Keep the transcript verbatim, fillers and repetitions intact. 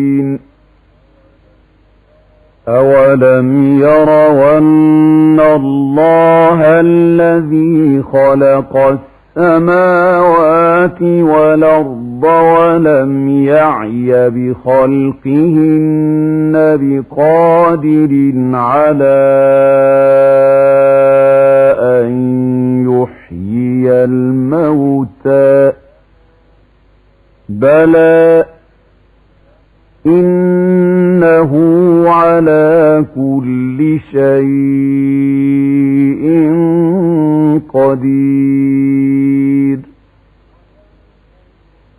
أولم يروا أن الله الذي خلق السماوات والأرض ولم يعي بخلقهن بقادر على أن يحيي الموتى بلى إنه على كل شيء قدير.